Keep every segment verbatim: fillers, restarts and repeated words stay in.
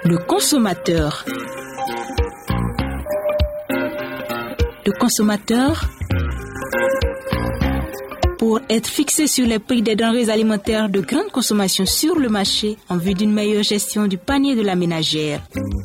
Le consommateur. Le consommateur, pour être fixé sur les prix des denrées alimentaires de grande consommation sur le marché en vue d'une meilleure gestion du panier de la ménagère.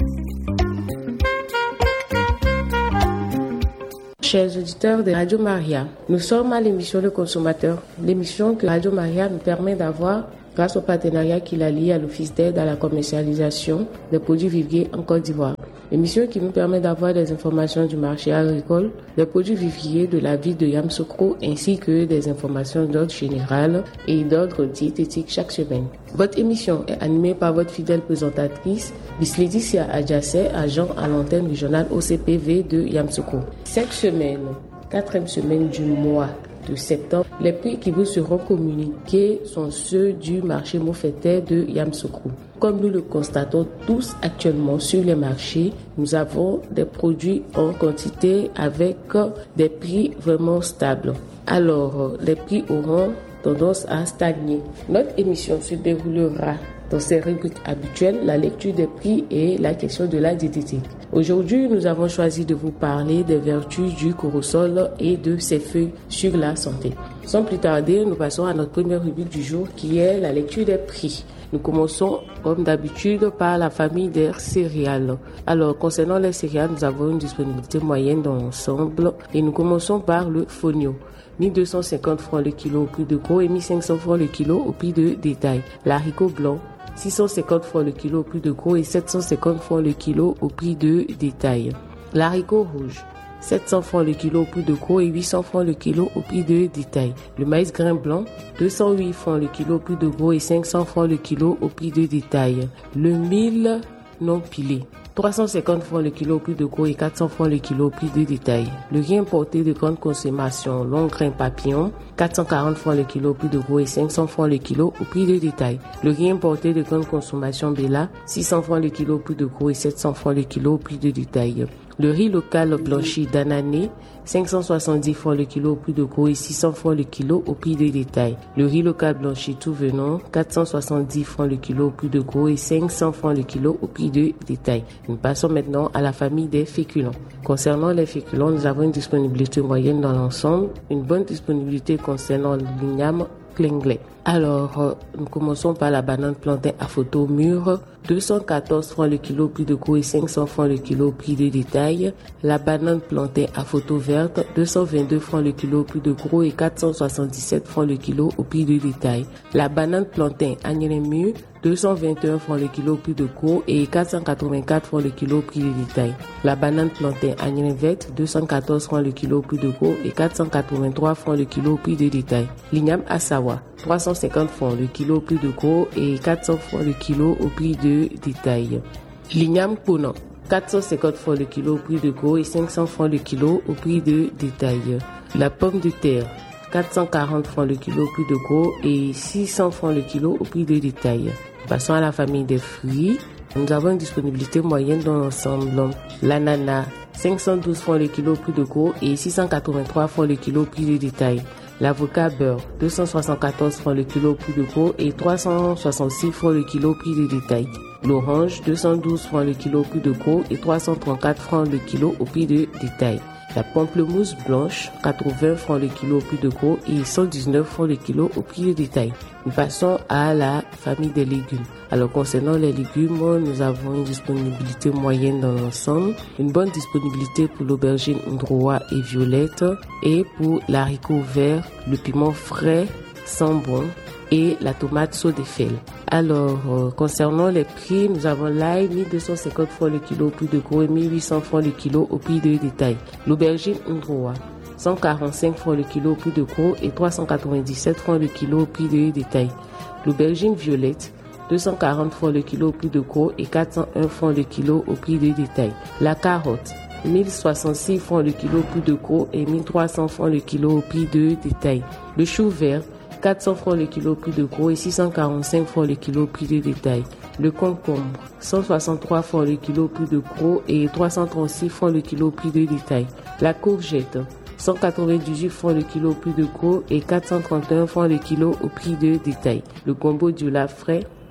Chers auditeurs de Radio Maria, nous sommes à l'émission Le Consommateur, l'émission que Radio Maria nous permet d'avoir grâce au partenariat qu'il a lié à l'Office d'aide à la commercialisation des produits vivriers en Côte d'Ivoire. Émission qui nous permet d'avoir des informations du marché agricole, des produits vivriers de la ville de Yamoussoukro, ainsi que des informations d'ordre général et d'ordre diététique chaque semaine. Votre émission est animée par votre fidèle présentatrice, Bislédicia Adjassé, agent à l'antenne régionale O C P V de Yamoussoukro. Cette semaine, quatrième semaine du mois de septembre, les prix qui vous seront communiqués sont ceux du marché moffettais de Yamoussoukro. Comme nous le constatons tous actuellement sur les marchés, nous avons des produits en quantité avec des prix vraiment stables. Alors, les prix auront tendance à stagner. Notre émission se déroulera dans ses rubriques habituelles, la lecture des prix et la question de la diététique. Aujourd'hui, nous avons choisi de vous parler des vertus du corosol et de ses feuilles sur la santé. Sans plus tarder, nous passons à notre première rubrique du jour qui est la lecture des prix. Nous commençons comme d'habitude par la famille des céréales. Alors, concernant les céréales, nous avons une disponibilité moyenne dans l'ensemble et nous commençons par le fonio. mille deux cent cinquante francs le kilo au prix de gros et mille cinq cents francs le kilo au prix de détail. L'haricot blanc, six cent cinquante francs le kilo au prix de gros et sept cent cinquante francs le kilo au prix de détail. L'haricot rouge, sept cents francs le kilo au prix de gros et huit cents francs le kilo au prix de détail. Le maïs grain blanc, deux cent huit francs le kilo au prix de gros et cinq cents francs le kilo au prix de détail. Le mil non pilé, trois cent cinquante francs le kilo au prix de gros et quatre cents francs le kilo au prix de détail. Le riz importé de grande consommation long grain papillon, quatre cent quarante francs le kilo au prix de gros et cinq cents francs le kilo au prix de détail. Le riz importé de grande consommation Bella, six cents francs le kilo au prix de gros et sept cents francs le kilo au prix de détail. Le riz local blanchi d'Anané, cinq cent soixante-dix francs le kilo au prix de gros et six cents francs le kilo au prix de détail. Le riz local blanchi tout venant, quatre cent soixante-dix francs le kilo au prix de gros et cinq cents francs le kilo au prix de détail. Nous passons maintenant à la famille des féculents. Concernant les féculents, nous avons une disponibilité moyenne dans l'ensemble, une bonne disponibilité concernant l'igname Klenglé. Alors, euh, nous commençons par la banane plantain à photo mûre, deux cent quatorze francs le kilo au prix de gros et cinq cents francs le kilo au prix de détail. La banane plantain à photo verte, deux cent vingt-deux francs le kilo au prix de gros et quatre cent soixante-dix-sept francs le kilo au prix de détail. La banane plantain agnelée mûre, deux cent vingt et un francs le kilo au prix de gros et quatre cent quatre-vingt-quatre francs le kilo au prix de détail. La banane plantain agnelée verte, deux cent quatorze francs le kilo au prix de gros et quatre cent quatre-vingt-trois francs le kilo au prix de détail. L'igname Assawa, trois cent cinquante francs le kilo au prix de gros et quatre cents francs le kilo au prix de détail. L'igname Ponant, quatre cent cinquante francs le kilo au prix de gros et cinq cents francs le kilo au prix de détail. La pomme de terre, quatre cent quarante francs le kilo au prix de gros et six cents francs le kilo au prix de détail. Passons à la famille des fruits. Nous avons une disponibilité moyenne dans l'ensemble. L'ananas, cinq cent douze francs le kilo au prix de gros et six cent quatre-vingt-trois francs le kilo au prix de détail. L'avocat beurre, deux cent soixante-quatorze francs le kilo au prix de gros et trois cent soixante-six francs le kilo au prix de détail. L'orange, deux cent douze francs le kilo au prix de gros et trois cent trente-quatre francs le kilo au prix de détail. La pamplemousse blanche, quatre-vingts francs le kilo au prix de gros et cent dix-neuf francs le kilo au prix de détail. Nous passons à la famille des légumes. Alors concernant les légumes, nous avons une disponibilité moyenne dans l'ensemble, une bonne disponibilité pour l'aubergine ndroa et violette et pour l'haricot vert, le piment frais, sambon et la tomate saut-des-fèles. Alors, euh, concernant les prix, nous avons l'ail, mille deux cent cinquante francs le kilo au prix de gros et mille huit cents francs le kilo au prix de détail. L'aubergine ndroa, cent quarante-cinq francs le kilo au prix de gros et trois cent quatre-vingt-dix-sept francs le kilo au prix de détail. L'aubergine violette, deux cent quarante francs le kilo au prix de gros et quatre cent un francs le kilo au prix de détail. La carotte, mille soixante-six francs le kilo au prix de gros et mille trois cents francs le kilo au prix de détail. Le chou vert, quatre cents francs le kilo au prix de gros et six cent quarante-cinq francs le kilo au prix de détail. Le concombre, cent soixante-trois francs le kilo au prix de gros et trois cent trente-six francs le kilo au prix de détail. La courgette, cent quatre-vingt-dix-huit francs le kilo au prix de gros et quatre cent trente et un francs le kilo au prix de détail. Le gombo du lait frais,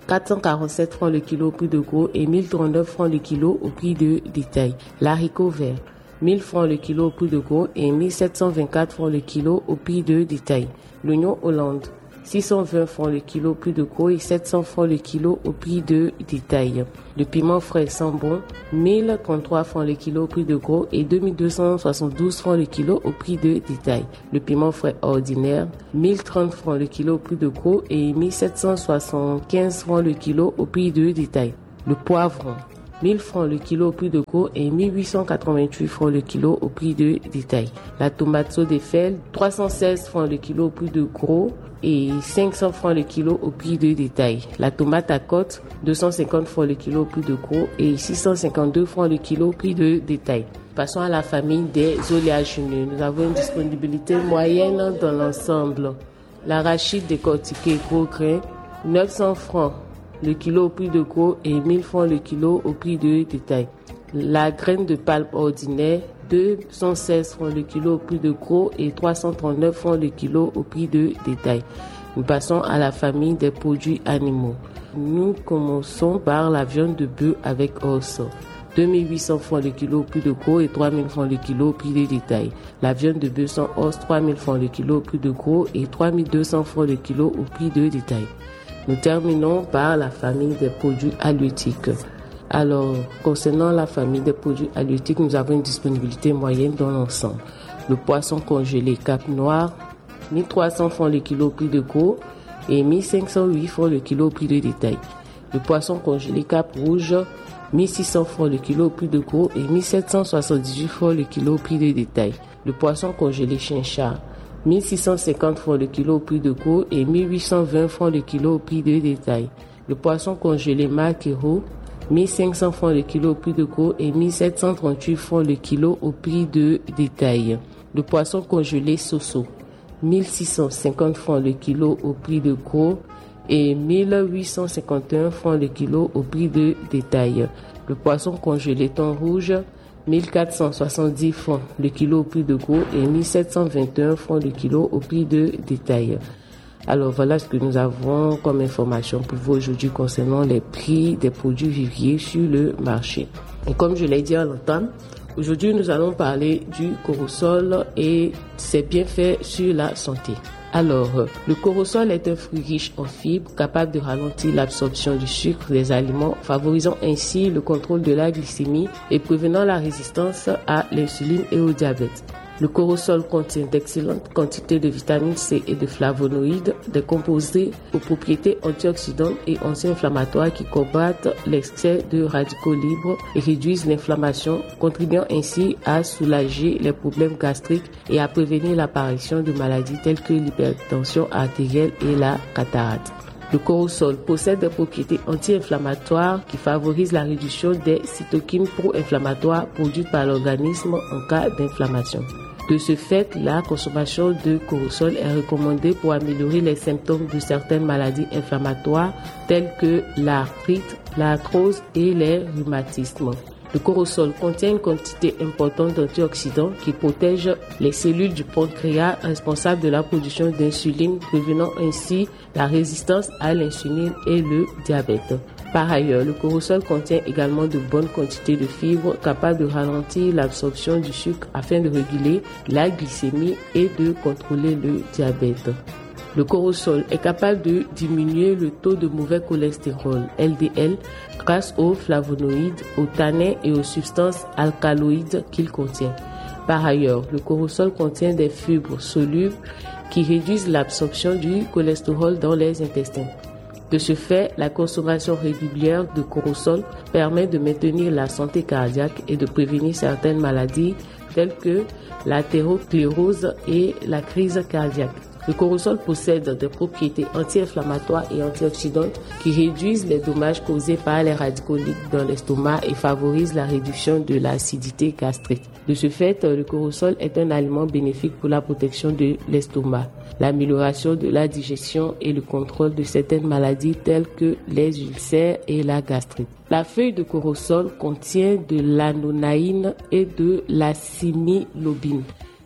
quatre cent quarante-sept francs le kilo au prix de gros et mille trente-neuf francs le kilo au prix de détail. L'haricot vert, mille francs le kilo au prix de gros et mille sept cent vingt-quatre francs le kilo au prix de détail. L'oignon Hollande, six cent vingt francs le kilo au prix de gros et sept cents francs le kilo au prix de détail. Le piment frais sans bon, mille trente-trois francs le kilo au prix de gros et deux mille deux cent soixante-douze francs le kilo au prix de détail. Le piment frais ordinaire, mille trente francs le kilo au prix de gros et mille sept cent soixante-quinze francs le kilo au prix de détail. Le poivron, mille francs le kilo au prix de gros et mille huit cent quatre-vingt-huit francs le kilo au prix de détail. La tomate Sodefel, trois cent seize francs le kilo au prix de gros et cinq cents francs le kilo au prix de détail. La tomate à côte, deux cent cinquante francs le kilo au prix de gros et six cent cinquante-deux francs le kilo au prix de détail. Passons à la famille des oléagineux. Nous avons une disponibilité moyenne dans l'ensemble. L'arachide décortiqué gros grain, neuf cents francs le kilo au prix de gros et mille francs le kilo au prix de détail. La graine de palme ordinaire, deux cent seize francs le kilo au prix de gros et trois cent trente-neuf francs le kilo au prix de détail. Nous passons à la famille des produits animaux. Nous commençons par la viande de bœuf avec os. deux mille huit cents francs le kilo au prix de gros et trois mille francs le kilo au prix de détail. La viande de bœuf sans os, trois mille francs le kilo au prix de gros et trois mille deux cents francs le kilo au prix de détail. Nous terminons par la famille des produits halieutiques. Alors, concernant la famille des produits halieutiques, nous avons une disponibilité moyenne dans l'ensemble. Le poisson congelé Cap Noir, mille trois cents francs le kilo au prix de gros et mille cinq cent huit francs le kilo au prix de détail. Le poisson congelé Cap Rouge, mille six cents francs le kilo au prix de gros et mille sept cent soixante-dix-huit francs le kilo au prix de détail. Le poisson congelé Chinchard, mille six cent cinquante francs le kilo au prix de gros et mille huit cent vingt francs le kilo au prix de détail. Le poisson congelé Maquereau, mille cinq cents francs le kilo au prix de gros et mille sept cent trente-huit francs le kilo au prix de détail. Le poisson congelé Soso, mille six cent cinquante francs le kilo au prix de gros et mille huit cent cinquante et un francs le kilo au prix de détail. Le poisson congelé Thon Rouge, mille quatre cent soixante-dix francs le kilo au prix de gros et mille sept cent vingt et un francs le kilo au prix de détail. Alors voilà ce que nous avons comme information pour vous aujourd'hui concernant les prix des produits vivriers sur le marché. Et comme je l'ai dit à l'entame, aujourd'hui nous allons parler du Corosol et ses bienfaits sur la santé. Alors, le Corosol est un fruit riche en fibres, capable de ralentir l'absorption du sucre des aliments, favorisant ainsi le contrôle de la glycémie et prévenant la résistance à l'insuline et au diabète. Le Corosol contient d'excellentes quantités de vitamine C et de flavonoïdes, des composés aux propriétés antioxydantes et anti-inflammatoires qui combattent l'excès de radicaux libres et réduisent l'inflammation, contribuant ainsi à soulager les problèmes gastriques et à prévenir l'apparition de maladies telles que l'hypertension artérielle et la cataracte. Le Corosol possède des propriétés anti-inflammatoires qui favorisent la réduction des cytokines pro-inflammatoires produites par l'organisme en cas d'inflammation. De ce fait, la consommation de Corosol est recommandée pour améliorer les symptômes de certaines maladies inflammatoires telles que l'arthrite, l'arthrose et les rhumatismes. Le Corosol contient une quantité importante d'antioxydants qui protègent les cellules du pancréas responsables de la production d'insuline, prévenant ainsi la résistance à l'insuline et le diabète. Par ailleurs, le Corosol contient également de bonnes quantités de fibres capables de ralentir l'absorption du sucre afin de réguler la glycémie et de contrôler le diabète. Le Corosol est capable de diminuer le taux de mauvais cholestérol, L D L, grâce aux flavonoïdes, aux tanins et aux substances alcaloïdes qu'il contient. Par ailleurs, le Corosol contient des fibres solubles qui réduisent l'absorption du cholestérol dans les intestins. De ce fait, la consommation régulière de Corosol permet de maintenir la santé cardiaque et de prévenir certaines maladies telles que l'athérosclérose et la crise cardiaque. Le Corosol possède des propriétés anti-inflammatoires et antioxydantes qui réduisent les dommages causés par les radicaux libres dans l'estomac et favorisent la réduction de l'acidité gastrique. De ce fait, le Corosol est un aliment bénéfique pour la protection de l'estomac, l'amélioration de la digestion et le contrôle de certaines maladies telles que les ulcères et la gastrite. La feuille de Corosol contient de l'anonaïne et de la similobine.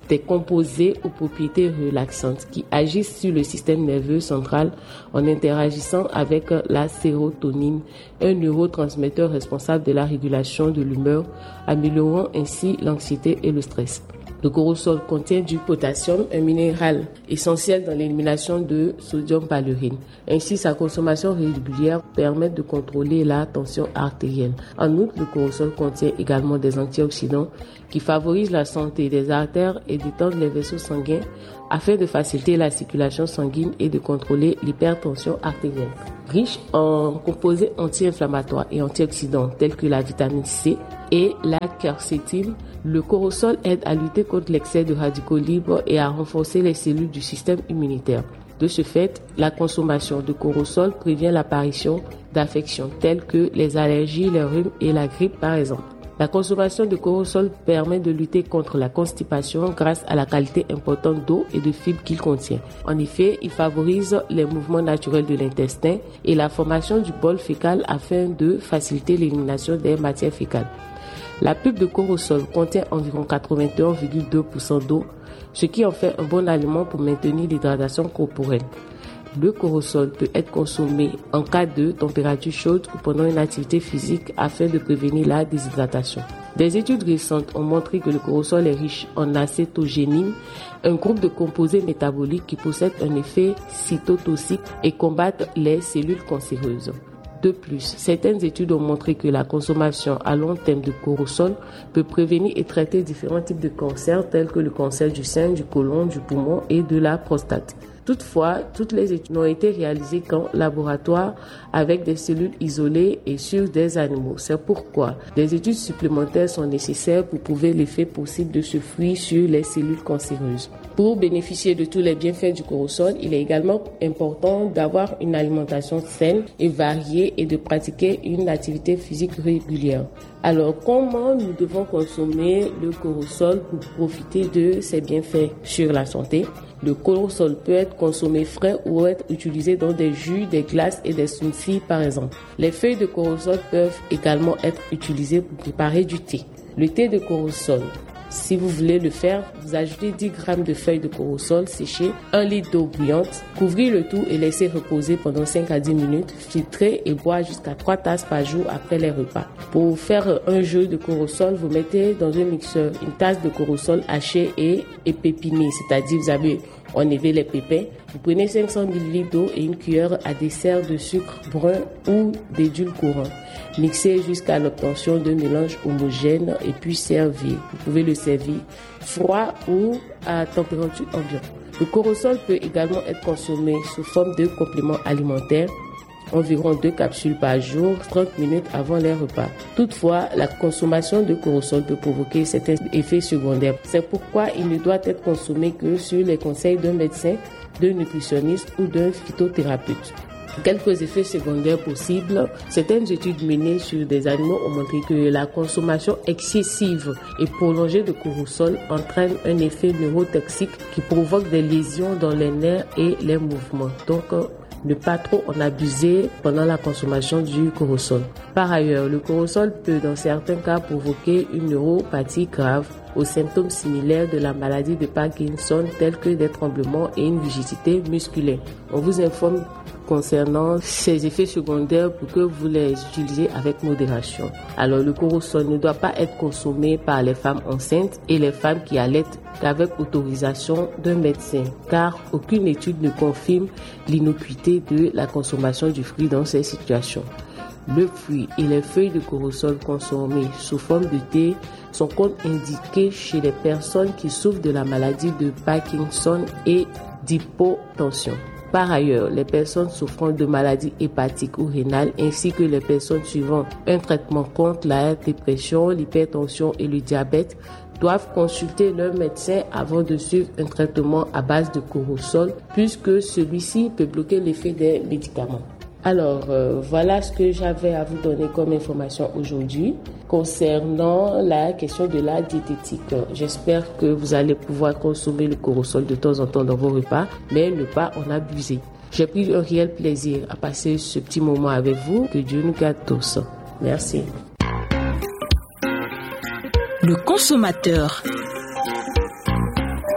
des composés aux propriétés relaxantes qui agissent sur le système nerveux central en interagissant avec la sérotonine, un neurotransmetteur responsable de la régulation de l'humeur, améliorant ainsi l'anxiété et le stress. Le corosol contient du potassium, un minéral essentiel dans l'élimination de sodium pallurine. Ainsi, sa consommation régulière permet de contrôler la tension artérielle. En outre, le corosol contient également des antioxydants qui favorisent la santé des artères et détendent les vaisseaux sanguins afin de faciliter la circulation sanguine et de contrôler l'hypertension artérielle. Riche en composés anti-inflammatoires et antioxydants tels que la vitamine C et la quercétine, le corosol aide à lutter contre l'excès de radicaux libres et à renforcer les cellules du système immunitaire. De ce fait, la consommation de corosol prévient l'apparition d'affections telles que les allergies, les rhumes et la grippe par exemple. La consommation de corosol permet de lutter contre la constipation grâce à la qualité importante d'eau et de fibres qu'il contient. En effet, il favorise les mouvements naturels de l'intestin et la formation du bol fécal afin de faciliter l'élimination des matières fécales. La pulpe de corosol contient environ quatre-vingt-un virgule deux pour cent d'eau, ce qui en fait un bon aliment pour maintenir l'hydratation corporelle. Le corosol peut être consommé en cas de température chaude ou pendant une activité physique afin de prévenir la déshydratation. Des études récentes ont montré que le corosol est riche en acétogénine, un groupe de composés métaboliques qui possède un effet cytotoxique et combattent les cellules cancéreuses. De plus, certaines études ont montré que la consommation à long terme de corosol peut prévenir et traiter différents types de cancers tels que le cancer du sein, du côlon, du poumon et de la prostate. Toutefois, toutes les études n'ont été réalisées qu'en laboratoire avec des cellules isolées et sur des animaux. C'est pourquoi des études supplémentaires sont nécessaires pour prouver l'effet possible de ce fruit sur les cellules cancéreuses. Pour bénéficier de tous les bienfaits du corosol, il est également important d'avoir une alimentation saine et variée et de pratiquer une activité physique régulière. Alors, comment nous devons consommer le corosol pour profiter de ses bienfaits sur la santé? Le corosol peut être consommé frais ou être utilisé dans des jus, des glaces et des smoothies par exemple. Les feuilles de corosol peuvent également être utilisées pour préparer du thé. Le thé de corosol. Si vous voulez le faire, vous ajoutez dix grammes de feuilles de corosol séchées, un litre d'eau bouillante, couvrez le tout et laissez reposer pendant cinq à dix minutes, filtrez et boire jusqu'à trois tasses par jour après les repas. Pour faire un jus de corosol, vous mettez dans un mixeur une tasse de corosol haché et épépiné, c'est-à-dire vous avez enlevé les pépins. Vous prenez cinq cents millilitres d'eau et une cuillère à dessert de sucre brun ou d'édulcorant. Mixez jusqu'à l'obtention d'un mélange homogène et puis servez. Vous pouvez le servir froid ou à température ambiante. Le corosol peut également être consommé sous forme de complément alimentaire, environ deux capsules par jour, trente minutes avant les repas. Toutefois, la consommation de corosol peut provoquer certains effets secondaires. C'est pourquoi il ne doit être consommé que sur les conseils d'un médecin, d'un nutritionniste ou d'un phytothérapeute. Quelques effets secondaires possibles. Certaines études menées sur des animaux ont montré que la consommation excessive et prolongée de corosol entraîne un effet neurotoxique qui provoque des lésions dans les nerfs et les mouvements. Donc, ne pas trop en abuser pendant la consommation du corosol. Par ailleurs, le corosol peut dans certains cas provoquer une neuropathie grave aux symptômes similaires de la maladie de Parkinson tels que des tremblements et une rigidité musculaire. On vous informe concernant ces effets secondaires pour que vous les utilisez avec modération. Alors, le corosol ne doit pas être consommé par les femmes enceintes et les femmes qui allaitent qu'avec autorisation d'un médecin, car aucune étude ne confirme l'innocuité de la consommation du fruit dans ces situations. Le fruit et les feuilles de corosol consommées sous forme de thé sont contre-indiqués chez les personnes qui souffrent de la maladie de Parkinson et d'hypotension. Par ailleurs, les personnes souffrant de maladies hépatiques ou rénales ainsi que les personnes suivant un traitement contre la dépression, l'hypertension et le diabète doivent consulter leur médecin avant de suivre un traitement à base de corosol puisque celui-ci peut bloquer l'effet des médicaments. Alors, euh, voilà ce que j'avais à vous donner comme information aujourd'hui concernant la question de la diététique. J'espère que vous allez pouvoir consommer le corosol de temps en temps dans vos repas, mais ne pas en abuser. J'ai pris un réel plaisir à passer ce petit moment avec vous. Que Dieu nous garde tous. Merci. Le consommateur.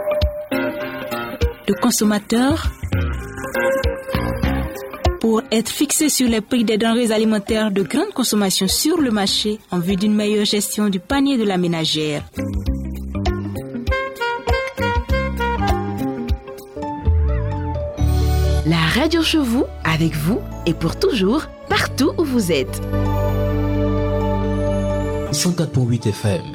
de consommateurs pour être fixé sur les prix des denrées alimentaires de grande consommation sur le marché en vue d'une meilleure gestion du panier de la ménagère. La radio chez vous, avec vous et pour toujours, partout où vous êtes. cent quatre virgule huit F M,